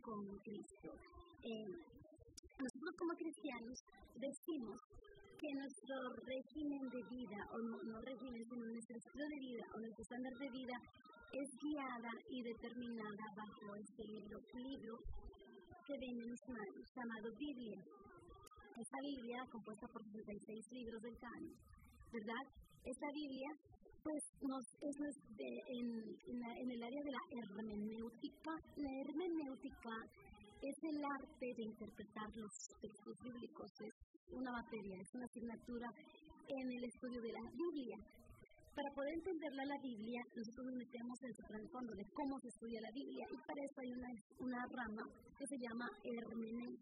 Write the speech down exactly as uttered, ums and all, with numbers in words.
con Cristo. Eh, nosotros como cristianos decimos que nuestro régimen de vida, o no, no régimen, sino nuestro estilo de vida, o nuestro estándar de vida, es guiada y determinada bajo este libro, libro que viene en mis manos, llamado Biblia. Esta Biblia, compuesta por sesenta y seis libros del canon, ¿verdad? Esta Biblia, pues, nos, es de, en, en, la, en el área de la hermenéutica. La hermenéutica es el arte de interpretar los textos bíblicos. Es una materia, es una asignatura en el estudio de la Biblia. Para poder entenderla la Biblia, nosotros nos metemos en su trasfondo de cómo se estudia la Biblia, y para eso hay una, una rama que se llama hermenéutica.